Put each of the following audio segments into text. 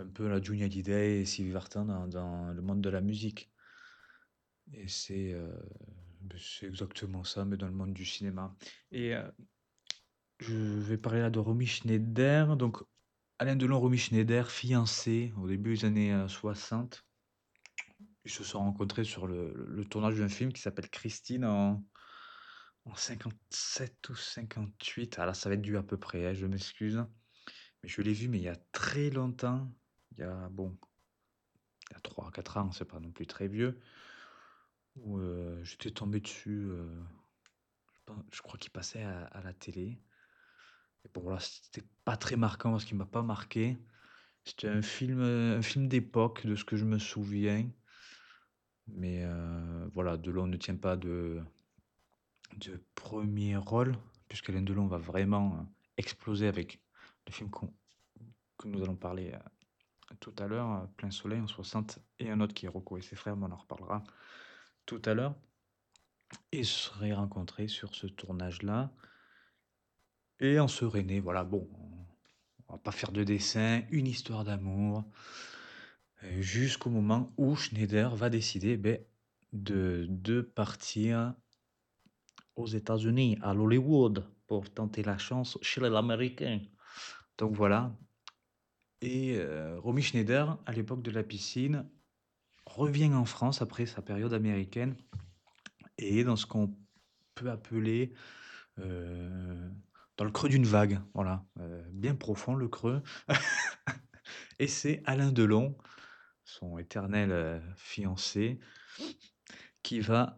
un peu la Johnny Hallyday et Sylvie Vartan dans le monde de la musique. Et c'est exactement ça, mais dans le monde du cinéma. Et je vais parler là de Romy Schneider. Donc, Alain Delon, Romy Schneider, fiancés au début des années 60. Ils se sont rencontrés sur le tournage d'un film qui s'appelle Christine en 57 ou 58. Ah là, ça va être dû à peu près, hein, je m'excuse. Mais je l'ai vu, mais il y a très longtemps. Bon, il y a 3 4 ans, c'est pas non plus très vieux. Où j'étais tombé dessus, je crois qu'il passait à la télé. Et bon, voilà, c'était pas très marquant parce qu'il m'a pas marqué. C'était un film d'époque, de ce que je me souviens. Mais voilà, Delon ne tient pas de premier rôle, puisqu'Alain Delon va vraiment exploser avec le film que nous allons parler tout à l'heure, Plein Soleil en 60, et un autre qui est Rocco et ses frères, mais on en reparlera tout à l'heure. Et ils se seraient rencontrés sur ce tournage-là. Et on serait né, voilà, bon, on va pas faire de dessin, une histoire d'amour, jusqu'au moment où Schneider va décider de partir aux États-Unis, à l'Hollywood, pour tenter la chance chez l'Américain. Donc voilà. Et Romy Schneider, à l'époque de la piscine, revient en France après sa période américaine et est dans ce qu'on peut appeler dans le creux d'une vague, voilà, bien profond le creux. Et c'est Alain Delon, son éternel fiancé, qui va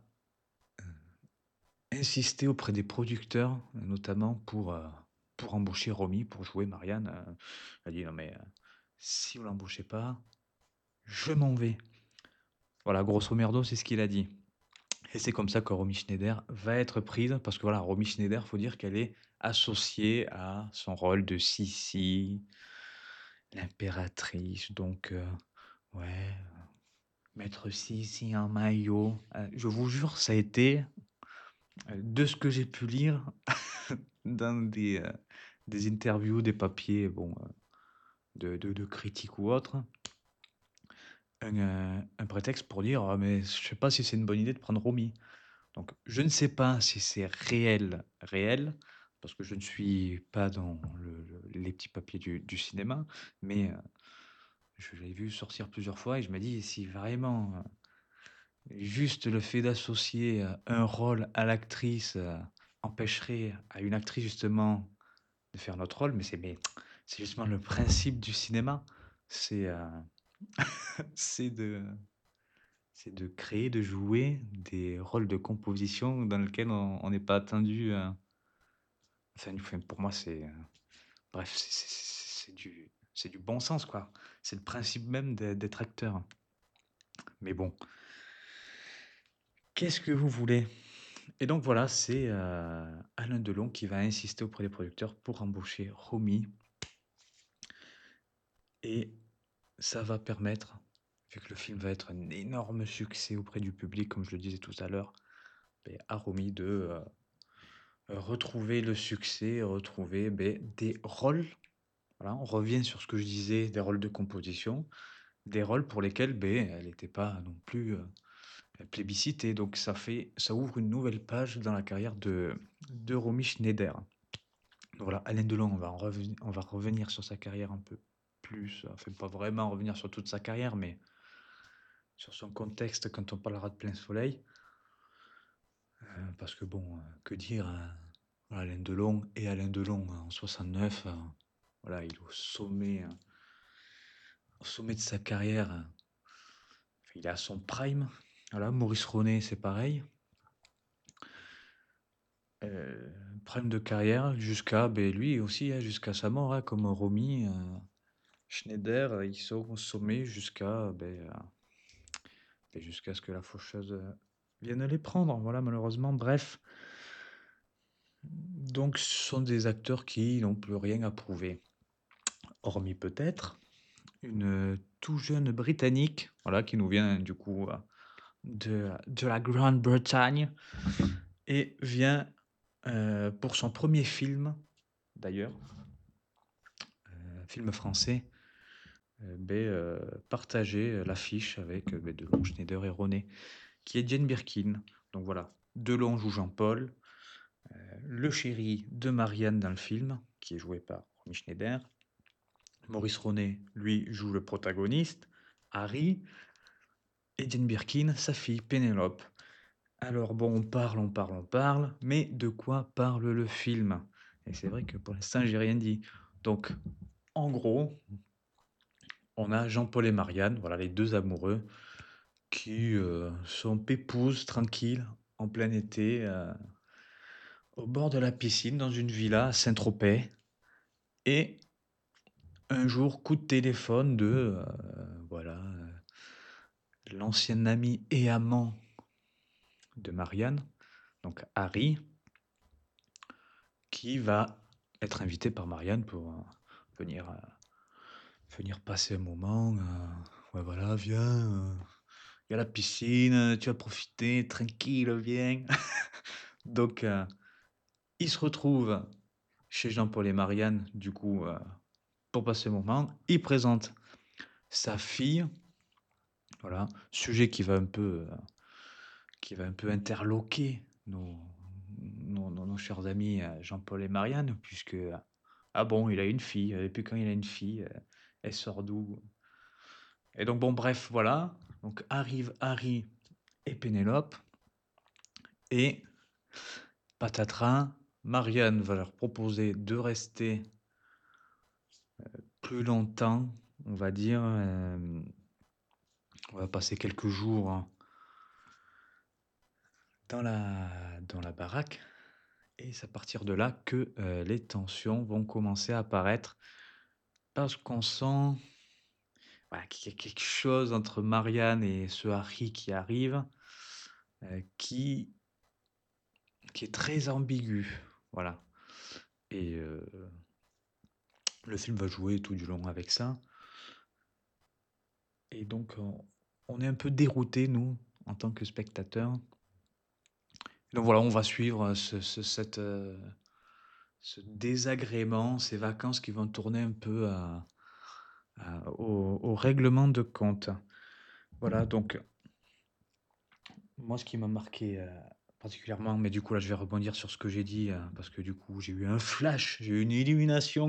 insister auprès des producteurs, notamment pour embaucher Romy, pour jouer Marianne. Elle a dit: «Non mais si vous l'embauchez pas, je m'en vais». Voilà, grosso merdo, c'est ce qu'il a dit. Et c'est comme ça que Romy Schneider va être prise, parce que voilà, Romy Schneider, faut dire qu'elle est associée à son rôle de Sissi, l'impératrice, donc ouais, mettre Sissi en maillot. Je vous jure, ça a été, de ce que j'ai pu lire dans des interviews, des papiers, bon, de critiques ou autres, un prétexte pour dire: «Ah mais je sais pas si c'est une bonne idée de prendre Romy». Donc je ne sais pas si c'est réel, réel, parce que je ne suis pas dans les petits papiers du cinéma, mais je l'ai vu sortir plusieurs fois et je me dis: «Si vraiment, juste le fait d'associer, un rôle à l'actrice, empêcherait à une actrice justement de faire notre rôle», mais c'est justement le principe du cinéma. C'est, c'est de c'est de créer, de jouer des rôles de composition dans lesquels on n'est pas attendu, enfin pour moi bref, c'est du bon sens quoi. C'est le principe même d'être acteur. Mais bon, qu'est-ce que vous voulez? Et donc voilà, c'est, Alain Delon qui va insister auprès des producteurs pour embaucher Romy et ça va permettre, vu que le film va être un énorme succès auprès du public, comme je le disais tout à l'heure, à Romy de, retrouver le succès, retrouver, des rôles. Voilà, on revient sur ce que je disais, des rôles de composition, des rôles pour lesquels, elle n'était pas non plus, plébiscitée. Donc ça ouvre une nouvelle page dans la carrière de Romy Schneider. Donc voilà, Alain Delon, on va revenir sur sa carrière un peu plus, enfin pas vraiment revenir sur toute sa carrière, mais sur son contexte quand on parlera de Plein Soleil. Parce que bon, que dire, voilà, Alain Delon en 69, voilà, il est au sommet de sa carrière, il est à son prime. Voilà, Maurice Ronet, c'est pareil. Prime de carrière jusqu'à, lui aussi, hein, jusqu'à sa mort, hein, comme Romy, Schneider, ils sont au sommet jusqu'à ce que la faucheuse, vienne les prendre. Voilà, malheureusement, bref. Donc ce sont des acteurs qui n'ont plus rien à prouver. Hormis peut-être une tout jeune Britannique, voilà, qui nous vient du coup, de la Grande-Bretagne et vient, pour son premier film d'ailleurs, film français, partageait l'affiche avec Delon, Schneider et Ronet, qui est Jane Birkin. Donc voilà, Delon joue Jean-Paul, le chéri de Marianne dans le film, qui est joué par Romy Schneider. Maurice Ronet, lui, joue le protagoniste, Harry, et Jane Birkin, sa fille, Pénélope. Alors bon, on parle, mais de quoi parle le film? Et c'est vrai que pour l'instant, j'ai rien dit. Donc, en gros, on a Jean-Paul et Marianne, voilà les deux amoureux, qui sont pépouses, tranquilles, en plein été, au bord de la piscine, dans une villa à Saint-Tropez. Et un jour, coup de téléphone de voilà, l'ancien ami et amant de Marianne, donc Harry, qui va être invité par Marianne pour venir, venir passer un moment. Ouais, voilà, viens, il y a la piscine, tu vas profiter, tranquille, viens. Donc, il se retrouve chez Jean-Paul et Marianne, du coup, pour passer un moment. Il présente sa fille, voilà, sujet qui va un peu interloquer nos chers amis Jean-Paul et Marianne, puisque, ah bon, il a une fille, et puis quand il a une fille, elle sort d'où? Et donc, bon, bref, voilà. Donc, arrive Harry et Pénélope, et patatras, Marianne va leur proposer de rester plus longtemps, on va dire. On va passer quelques jours dans la baraque. Et c'est à partir de là que les tensions vont commencer à apparaître parce qu'on sent voilà, qu'il y a quelque chose entre Marianne et ce Harry qui arrive qui, qui est très ambigu. Voilà. Et le film va jouer tout du long avec ça. Et donc, on est un peu dérouté, nous, en tant que spectateurs. Donc voilà, on va suivre ce désagrément, ces vacances qui vont tourner un peu au règlement de compte. Voilà, donc moi ce qui m'a marqué particulièrement, mais du coup là je vais rebondir sur ce que j'ai dit, parce que du coup j'ai eu un flash, j'ai eu une illumination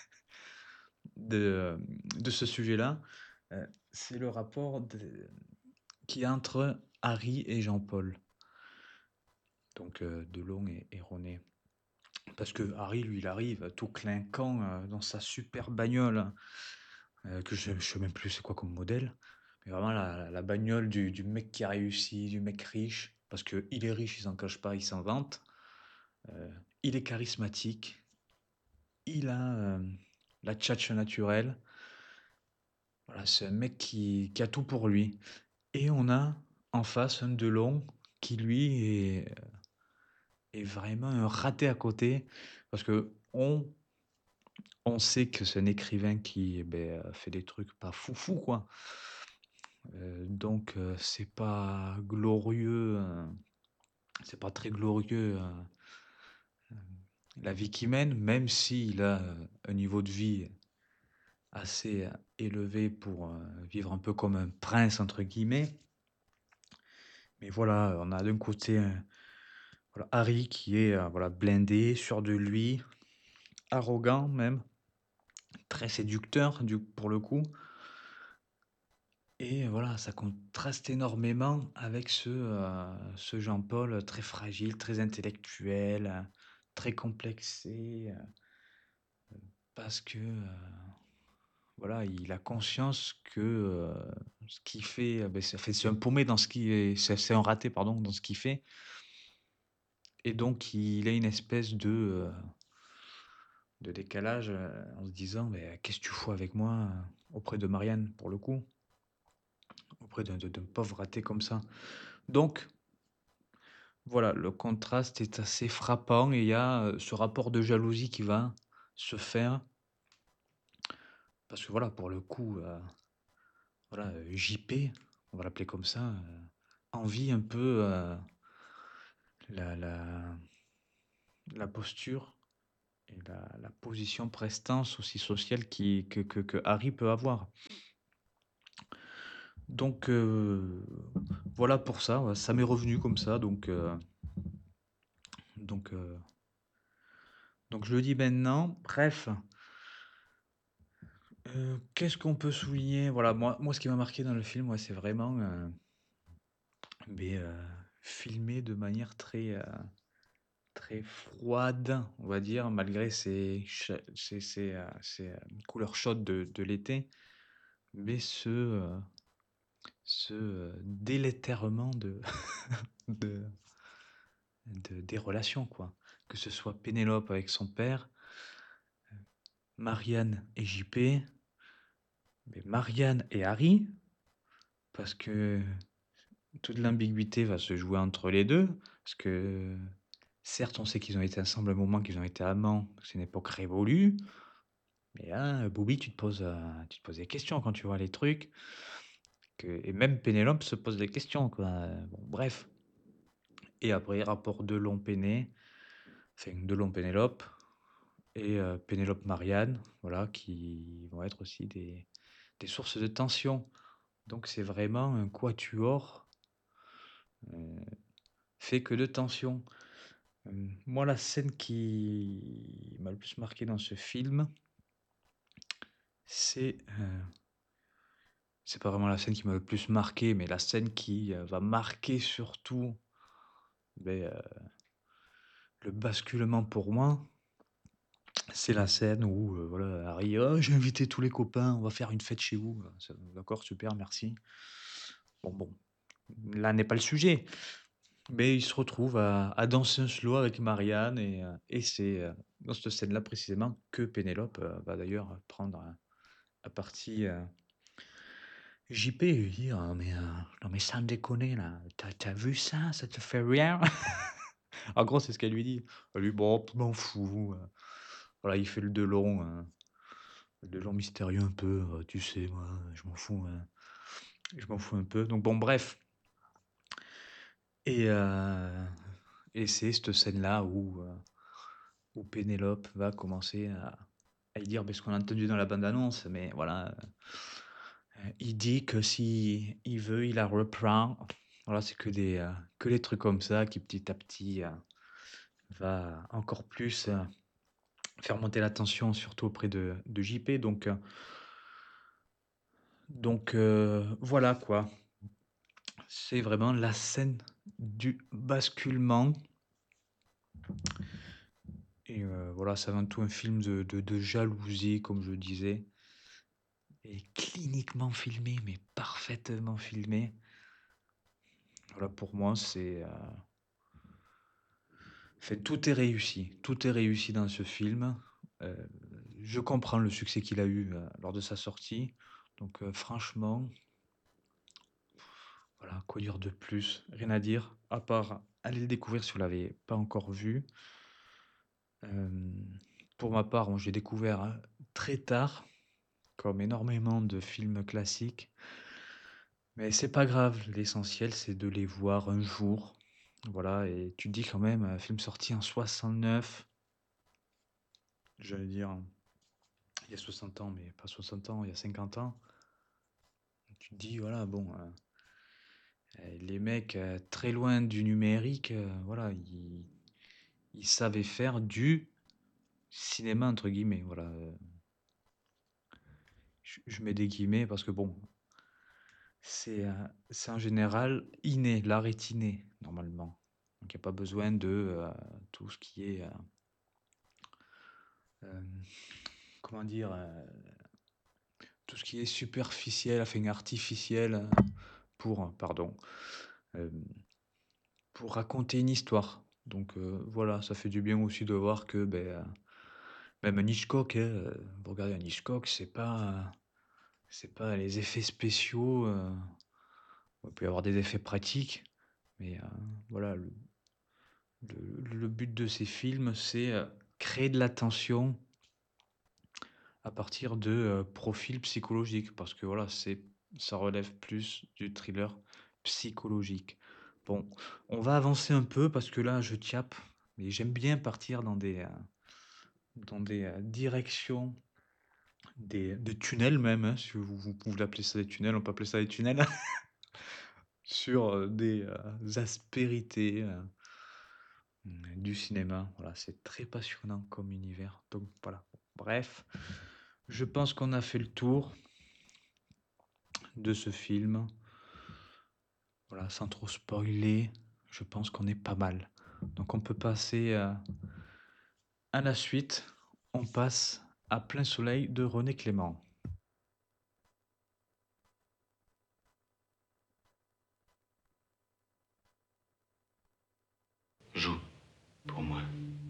de ce sujet-là, c'est le rapport qu'il y a entre Harry et Jean-Paul, donc Delon et Ronet. Parce que Harry, lui, il arrive tout clinquant dans sa super bagnole, que je sais même plus c'est quoi comme modèle, mais vraiment la bagnole du mec qui a réussi, du mec riche, parce qu'il est riche, il s'en cache pas, il s'en vante. Il est charismatique, il a la tchatche naturelle. Voilà, c'est un mec qui a tout pour lui. Et on a en face un Delon qui, lui, est vraiment un raté à côté, parce que on sait que c'est un écrivain qui fait des trucs pas foufou, quoi. Donc, c'est pas glorieux, c'est pas très glorieux la vie qu'il mène, même s'il a un niveau de vie assez élevé pour vivre un peu comme un prince, entre guillemets. Mais voilà, on a d'un côté voilà, Harry qui est voilà, blindé, sûr de lui, arrogant même, très séducteur pour le coup. Et voilà, ça contraste énormément avec ce Jean-Paul très fragile, très intellectuel, très complexé, parce que voilà, il a conscience que ce qu'il fait, c'est un paumé dans ce qui est, c'est un raté, pardon, dans ce qu'il fait. Et donc, il a une espèce de décalage en se disant, mais qu'est-ce que tu fous avec moi auprès de Marianne, pour le coup, auprès d'un pauvre raté comme ça. Donc, voilà, le contraste est assez frappant et il y a ce rapport de jalousie qui va se faire. Parce que voilà, pour le coup, voilà, JP, on va l'appeler comme ça, envie un peu la, la, la posture et la position prestance aussi sociale que Harry peut avoir. Donc voilà pour ça, ouais, ça m'est revenu comme ça, donc, heu, donc je le dis maintenant. Bref, qu'est-ce qu'on peut souligner? Voilà, moi ce qui m'a marqué dans le film, ouais, c'est vraiment, beh, filmé de manière très froide, on va dire, malgré ces couleurs chaudes de l'été, mais délétèrement de des relations, quoi. Que ce soit Pénélope avec son père, Marianne et JP, mais Marianne et Harry, parce que toute l'ambiguïté va se jouer entre les 2, parce que certes, on sait qu'ils ont été ensemble un moment, qu'ils ont été amants, c'est une époque révolue, mais là, Bobby, tu te poses des questions quand tu vois les trucs, et même Pénélope se pose des questions, quoi. Bon, bref. Et après, rapport Delon-Péné, enfin Delon-Pénélope, et Pénélope Marianne, voilà, qui vont être aussi des sources de tension. Donc c'est vraiment un quatuor euh, fait que de tension. Moi, la scène qui m'a le plus marqué dans ce film, c'est c'est pas vraiment la scène qui m'a le plus marqué, mais la scène qui va marquer surtout ben, le basculement pour moi. C'est la scène où voilà, Harry, oh, j'ai invité tous les copains, on va faire une fête chez vous. D'accord, super, merci. Bon, là n'est pas le sujet. Mais il se retrouve à danser un slow avec Marianne et c'est dans cette scène-là précisément que Pénélope va d'ailleurs prendre à partie JP et lui dire non mais sans déconner là, t'as vu ça, ça te fait rien? En gros, c'est ce qu'elle lui dit. Elle lui dit, bon, m'en fous. Voilà, il fait le delon mystérieux un peu, tu sais, moi, je m'en fous un peu. Donc bon, bref. Et, euh, et c'est cette scène-là où Pénélope va commencer à lui dire, parce qu'on a entendu dans la bande-annonce, mais voilà, il dit que si il veut, il la reprend. Voilà, c'est que des trucs comme ça qui petit à petit va encore plus faire monter la tension, surtout auprès de JP. Donc voilà quoi. C'est vraiment la scène du basculement. Et voilà, c'est avant tout un film de jalousie, comme je disais. Et cliniquement filmé, mais parfaitement filmé. Voilà, pour moi, tout est réussi. Tout est réussi dans ce film. Euh, je comprends le succès qu'il a eu lors de sa sortie. Donc franchement, voilà, quoi dire de plus? Rien à dire, à part aller le découvrir si vous l'avez pas encore vu. Euh, pour ma part, bon, j'ai découvert très tard, comme énormément de films classiques. Mais c'est pas grave, l'essentiel c'est de les voir un jour. Voilà, et tu te dis quand même, un film sorti en 69, j'allais dire, il y a 60 ans, mais pas 60 ans, il y a 50 ans. Tu te dis, voilà, bon, les mecs, très loin du numérique, voilà, ils savaient faire du cinéma, entre guillemets. Voilà, je mets des guillemets parce que bon, c'est en général inné, l'art est inné, normalement. Donc il n'y a pas besoin de tout ce qui est, euh, comment dire, tout ce qui est superficiel, enfin artificiel, pardon, euh, pour raconter une histoire. Donc voilà, ça fait du bien aussi de voir que même un Hitchcock, hein, vous regardez un Hitchcock, c'est pas les effets spéciaux. Il peut y avoir des effets pratiques, mais voilà, le but de ces films, c'est créer de la tension à partir de profils psychologiques, parce que voilà, ça relève plus du thriller psychologique. Bon, on va avancer un peu parce que là, je tiape, mais j'aime bien partir dans des directions, des tunnels même, hein, si vous pouvez appeler ça des tunnels, on peut appeler ça des tunnels, sur des aspérités du cinéma. Voilà, c'est très passionnant comme univers. Donc voilà. Bref, je pense qu'on a fait le tour de ce film. Voilà, sans trop spoiler, je pense qu'on est pas mal. Donc on peut passer à la suite. On passe à Plein Soleil de René Clément. Joue pour moi.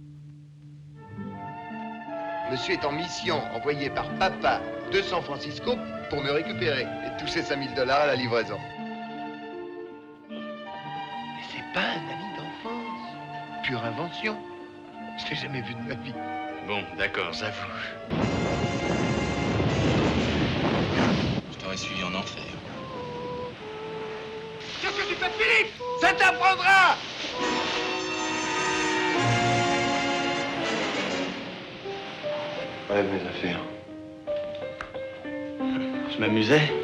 Monsieur est en mission, envoyé par papa de San Francisco pour me récupérer et toucher $5000 à la livraison. Mais c'est pas un ami d'enfance. Pure invention. Je l'ai jamais vu de ma vie. Bon, d'accord, j'avoue. Je t'aurais suivi en enfer. Qu'est-ce que tu fais, Philippe? Ça t'apprendra! Ouais, mes affaires. Je m'amusais.